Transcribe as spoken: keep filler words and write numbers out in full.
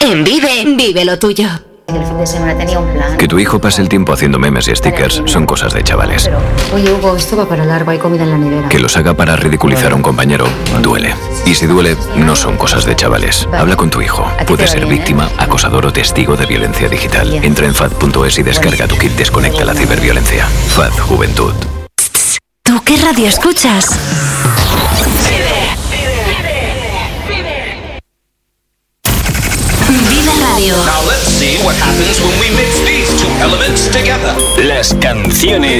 En Vive, vive lo tuyo. El fin de semana tenía un plan. Que tu hijo pase el tiempo haciendo memes y stickers son cosas de chavales. Pero, oye, Hugo, esto va para largo, hay comida en la nevera. Que los haga para ridiculizar a un compañero duele. Y si duele, no son cosas de chavales. Habla con tu hijo. Puede ser víctima, acosador o testigo de violencia digital. Entra en fad punto es y descarga tu kit Desconecta la ciberviolencia. Fad Juventud. ¿Tú qué radio escuchas? Vive Radio. Now let's see what happens when we mix these two elements together. Las canciones